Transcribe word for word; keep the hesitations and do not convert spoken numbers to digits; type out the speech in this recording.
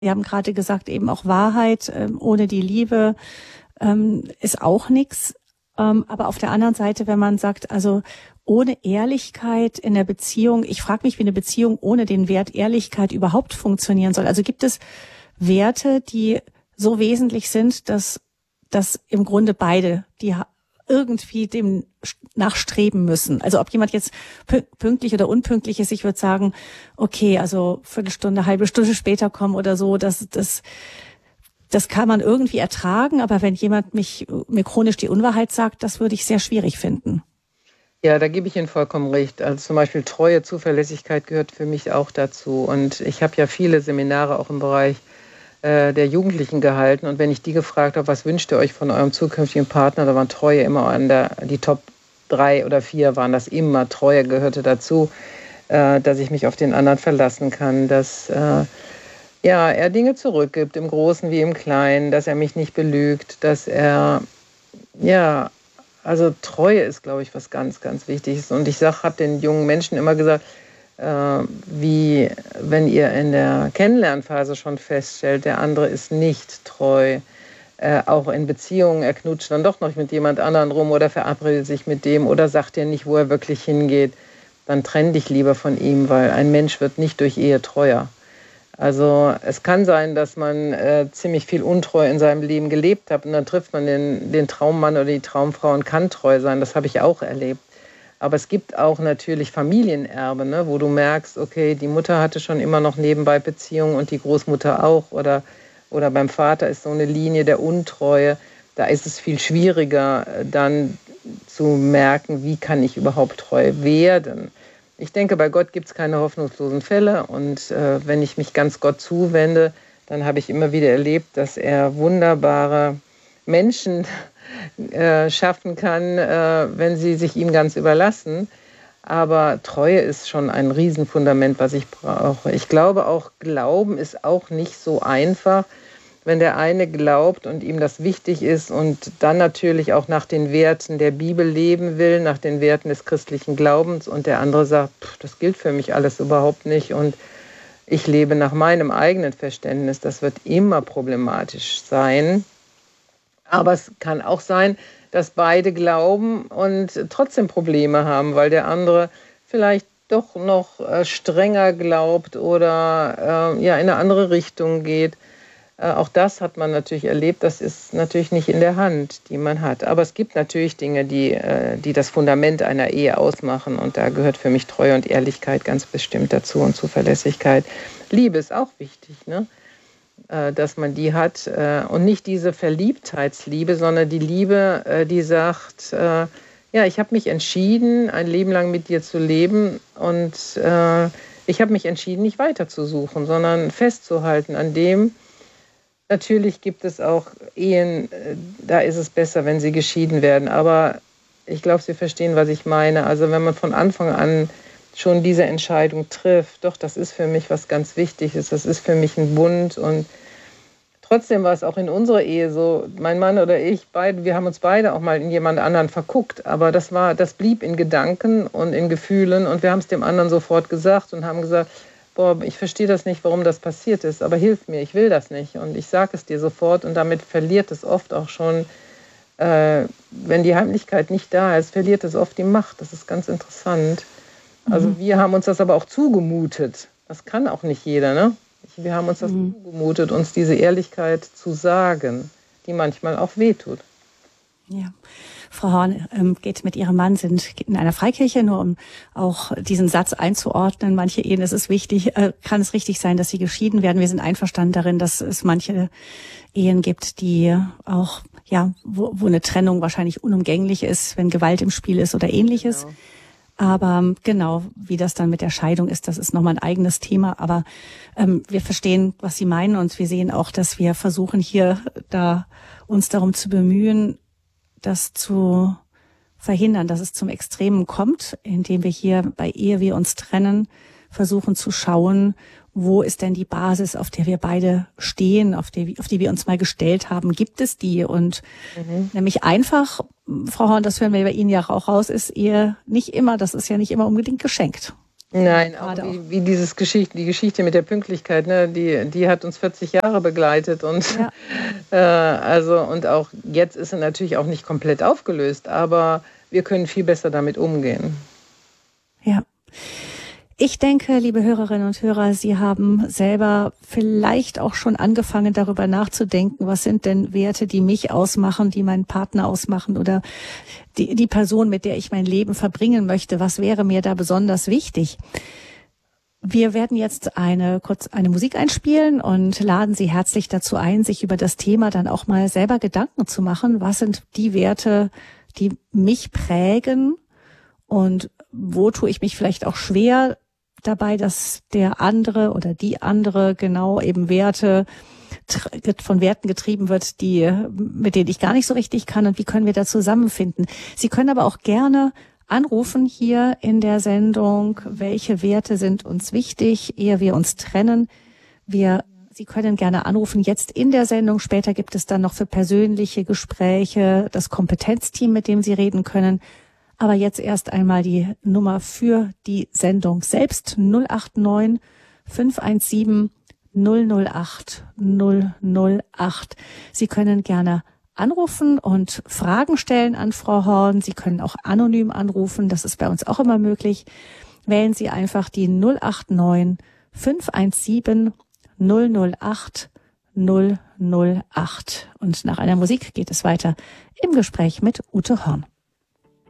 Sie haben gerade gesagt, eben auch Wahrheit ähm, ohne die Liebe ähm, ist auch nichts. Ähm, aber auf der anderen Seite, wenn man sagt, also ohne Ehrlichkeit in der Beziehung, ich frage mich, wie eine Beziehung ohne den Wert Ehrlichkeit überhaupt funktionieren soll. Also gibt es Werte, die so wesentlich sind, dass, dass im Grunde beide die irgendwie dem nachstreben müssen. Also ob jemand jetzt pünktlich oder unpünktlich ist, ich würde sagen, okay, also Viertelstunde, halbe Stunde später kommen oder so, das, das, das kann man irgendwie ertragen. Aber wenn jemand mich, mir chronisch die Unwahrheit sagt, das würde ich sehr schwierig finden. Ja, da gebe ich Ihnen vollkommen recht. Also zum Beispiel Treue, Zuverlässigkeit gehört für mich auch dazu. Und ich habe ja viele Seminare auch im Bereich der Jugendlichen gehalten. Und wenn ich die gefragt habe, was wünscht ihr euch von eurem zukünftigen Partner, da waren Treue immer an der, die Top drei oder vier waren das immer. Treue gehörte dazu, äh, dass ich mich auf den anderen verlassen kann, dass äh, ja, er Dinge zurückgibt, im Großen wie im Kleinen, dass er mich nicht belügt, dass er, ja, also Treue ist, glaube ich, was ganz, ganz Wichtiges. Und ich sag, habe den jungen Menschen immer gesagt, wie wenn ihr in der Kennenlernphase schon feststellt, der andere ist nicht treu, äh, auch in Beziehungen, er knutscht dann doch noch mit jemand anderen rum oder verabredet sich mit dem oder sagt dir nicht, wo er wirklich hingeht, dann trenn dich lieber von ihm, weil ein Mensch wird nicht durch Ehe treuer. Also es kann sein, dass man äh, ziemlich viel Untreue in seinem Leben gelebt hat und dann trifft man den, den Traummann oder die Traumfrau und kann treu sein, das habe ich auch erlebt. Aber es gibt auch natürlich Familienerbe, ne, wo du merkst, okay, die Mutter hatte schon immer noch nebenbei Beziehungen und die Großmutter auch. Oder, oder beim Vater ist so eine Linie der Untreue. Da ist es viel schwieriger, dann zu merken, wie kann ich überhaupt treu werden. Ich denke, bei Gott gibt es keine hoffnungslosen Fälle. Und äh, wenn ich mich ganz Gott zuwende, dann habe ich immer wieder erlebt, dass er wunderbare Menschen Äh, schaffen kann, äh, wenn sie sich ihm ganz überlassen. Aber Treue ist schon ein Riesenfundament, was ich brauche. Ich glaube auch, Glauben ist auch nicht so einfach, wenn der eine glaubt und ihm das wichtig ist und dann natürlich auch nach den Werten der Bibel leben will, nach den Werten des christlichen Glaubens und der andere sagt, pff, das gilt für mich alles überhaupt nicht und ich lebe nach meinem eigenen Verständnis. Das wird immer problematisch sein. Aber es kann auch sein, dass beide glauben und trotzdem Probleme haben, weil der andere vielleicht doch noch äh, strenger glaubt oder äh, ja, in eine andere Richtung geht. Äh, auch das hat man natürlich erlebt. Das ist natürlich nicht in der Hand, die man hat. Aber es gibt natürlich Dinge, die, äh, die das Fundament einer Ehe ausmachen. Und da gehört für mich Treue und Ehrlichkeit ganz bestimmt dazu und Zuverlässigkeit. Liebe ist auch wichtig, ne? Dass man die hat und nicht diese Verliebtheitsliebe, sondern die Liebe, die sagt, ja, ich habe mich entschieden, ein Leben lang mit dir zu leben und ich habe mich entschieden, nicht weiterzusuchen, sondern festzuhalten an dem. Natürlich gibt es auch Ehen, da ist es besser, wenn sie geschieden werden, aber ich glaube, Sie verstehen, was ich meine. Also wenn man von Anfang an schon diese Entscheidung trifft, doch, das ist für mich was ganz Wichtiges, das ist für mich ein Bund und trotzdem war es auch in unserer Ehe so, mein Mann oder ich, beide, wir haben uns beide auch mal in jemand anderen verguckt, aber das war, das blieb in Gedanken und in Gefühlen und wir haben es dem anderen sofort gesagt und haben gesagt, boah, ich verstehe das nicht, warum das passiert ist, aber hilf mir, ich will das nicht und ich sage es dir sofort und damit verliert es oft auch schon, äh, wenn die Heimlichkeit nicht da ist, verliert es oft die Macht, das ist ganz interessant. Also wir haben uns das aber auch zugemutet. Das kann auch nicht jeder, ne? Wir haben uns das mhm. zugemutet, uns diese Ehrlichkeit zu sagen, die manchmal auch wehtut. Ja. Frau Horn ähm, geht mit ihrem Mann, sind in einer Freikirche, nur um auch diesen Satz einzuordnen. Manche Ehen ist es wichtig, äh, kann es richtig sein, dass sie geschieden werden. Wir sind einverstanden darin, dass es manche Ehen gibt, die auch, ja, wo, wo eine Trennung wahrscheinlich unumgänglich ist, wenn Gewalt im Spiel ist oder Ähnliches. Genau. Aber genau, wie das dann mit der Scheidung ist, das ist nochmal ein eigenes Thema. Aber ähm, wir verstehen, was Sie meinen und wir sehen auch, dass wir versuchen hier da uns darum zu bemühen, das zu verhindern, dass es zum Extremen kommt, indem wir hier bei Ehe wir uns trennen, versuchen zu schauen, wo ist denn die Basis, auf der wir beide stehen, auf die, auf die wir uns mal gestellt haben, gibt es die? Und mhm. nämlich einfach, Frau Horn, das hören wir bei Ihnen ja auch raus, ist Ehe nicht immer, das ist ja nicht immer unbedingt geschenkt. Nein, auch wie, auch wie dieses Geschichte, die Geschichte mit der Pünktlichkeit, ne, die, die hat uns vierzig Jahre begleitet und ja. äh, also und auch jetzt ist sie natürlich auch nicht komplett aufgelöst, aber wir können viel besser damit umgehen. Ja. Ich denke, liebe Hörerinnen und Hörer, Sie haben selber vielleicht auch schon angefangen, darüber nachzudenken, was sind denn Werte, die mich ausmachen, die meinen Partner ausmachen oder die, die Person, mit der ich mein Leben verbringen möchte. Was wäre mir da besonders wichtig? Wir werden jetzt eine kurz eine Musik einspielen und laden Sie herzlich dazu ein, sich über das Thema dann auch mal selber Gedanken zu machen. Was sind die Werte, die mich prägen und wo tue ich mich vielleicht auch schwer dabei, dass der andere oder die andere genau eben Werte von Werten getrieben wird, die mit denen ich gar nicht so richtig kann, und wie können wir da zusammenfinden. Sie können aber auch gerne anrufen hier in der Sendung, welche Werte sind uns wichtig, ehe wir uns trennen. Wir, Sie können gerne anrufen jetzt in der Sendung. Später gibt es dann noch für persönliche Gespräche das Kompetenzteam, mit dem Sie reden können. Aber jetzt erst einmal die Nummer für die Sendung selbst, null acht neun fünf eins sieben null null acht null null acht. Sie können gerne anrufen und Fragen stellen an Frau Horn. Sie können auch anonym anrufen, das ist bei uns auch immer möglich. Wählen Sie einfach die null acht neun fünf eins sieben null null acht null null acht. Und nach einer Musik geht es weiter im Gespräch mit Ute Horn.